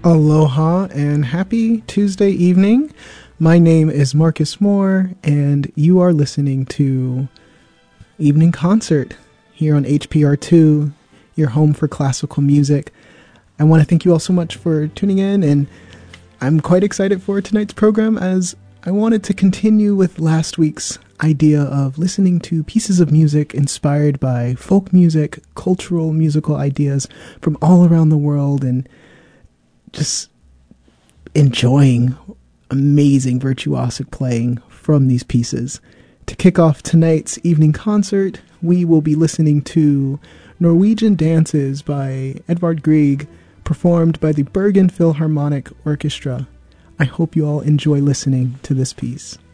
Aloha and happy Tuesday evening. My name is Marcus Moore, and you are listening to Evening Concert here on HPR2, your home for classical music. I want to thank you all so much for tuning in, and I'm quite excited for tonight's program as I wanted to continue with last week's idea of listening to pieces of music inspired by folk music, cultural musical ideas from all around the world, and just enjoying amazing virtuosic playing from these pieces. To kick off tonight's evening concert, we will be listening to Norwegian Dances by Edvard Grieg, performed by the Bergen Philharmonic Orchestra. I hope you all enjoy listening to this piece.